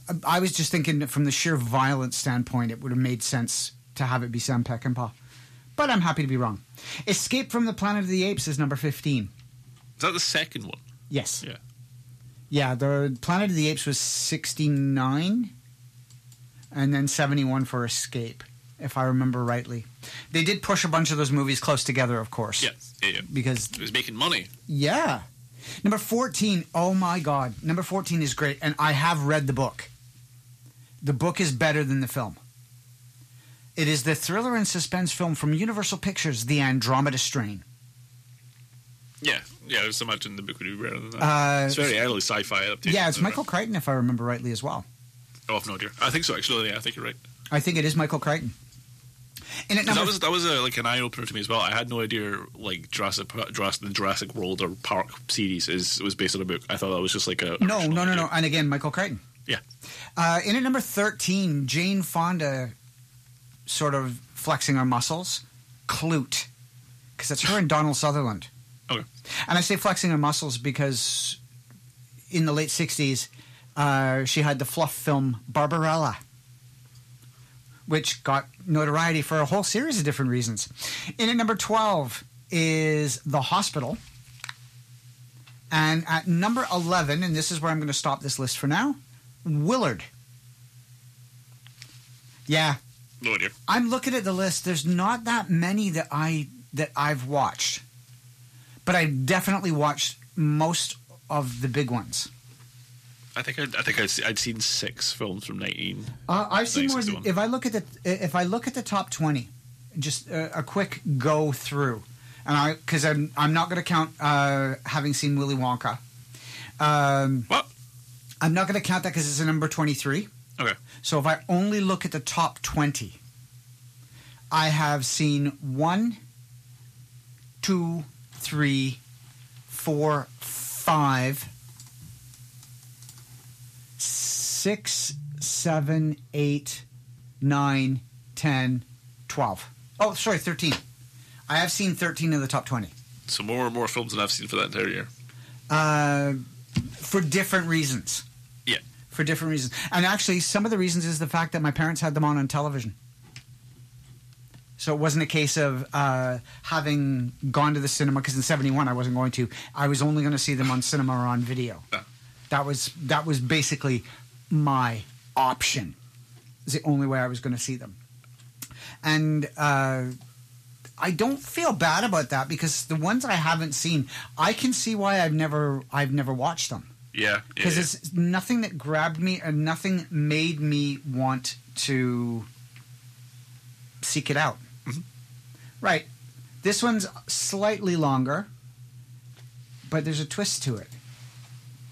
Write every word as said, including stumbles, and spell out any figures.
I was just thinking that from the sheer violence standpoint, it would have made sense to have it be Sam Peckinpah. But I'm happy to be wrong. Escape from the Planet of the Apes is number fifteen. Is that the second one? Yes. Yeah. Yeah, the Planet of the Apes was sixty-nine, and then seventy-one for Escape, if I remember rightly. They did push a bunch of those movies close together, of course. Yeah, yeah, yeah. Because it was making money. Yeah. Number fourteen, oh my God. Number fourteen is great, and I have read the book. The book is better than the film. It is the thriller and suspense film from Universal Pictures, The Andromeda Strain. Yeah, yeah, I just imagine the book would be better than that. Uh, it's very early sci-fi adaptation. Yeah, it's Michael Crichton, if I remember rightly, as well. Oh, I've no idea. I think so, actually. Yeah, I think you're right. I think it is Michael Crichton. And it that was that was a, like an eye opener to me as well. I had no idea like Jurassic Jurassic the Jurassic World or Park series is was based on a book. I thought that was just like a, a no no no idea. no. And again, Michael Crichton. Yeah. Uh, in at number thirteen, Jane Fonda, sort of flexing her muscles. Clute, because it's her and Donald Sutherland. Okay. And I say flexing her muscles because in the late sixties, uh, she had the fluff film Barbarella, which got notoriety for a whole series of different reasons. In at number twelve is The Hospital. And at number eleven, and this is where I'm going to stop this list for now, Willard. Yeah. No idea. I'm looking at the list. There's not that many that I that I've watched. But I definitely watched most of the big ones. I think I'd, I think I'd, I'd seen six films from nineteen. Uh, I've seen more. Than, if I look at the if I look at the top twenty, just a, a quick go through, and I because I'm I'm not going to count uh, having seen Willy Wonka. Um, what? I'm not going to count that because it's a number twenty-three. Okay. So if I only look at the top twenty, I have seen one, two, three, four, five, six, seven, eight, nine, ten, twelve. Oh, sorry, thirteen. I have seen thirteen of the top twenty. So more and more films than I've seen for that entire year. Uh, for different reasons. Yeah. For different reasons. And actually, some of the reasons is the fact that my parents had them on on television. So it wasn't a case of uh, having gone to the cinema, because in seventy-one I wasn't going to. I was only going to see them on cinema or on video. Yeah. That was that was basically my option. It's the only way I was going to see them. And uh, I don't feel bad about that, because the ones I haven't seen, I can see why I've never I've never watched them. Yeah. Because yeah, it's nothing that grabbed me and nothing made me want to seek it out. Mm-hmm. Right. This one's slightly longer, but there's a twist to it.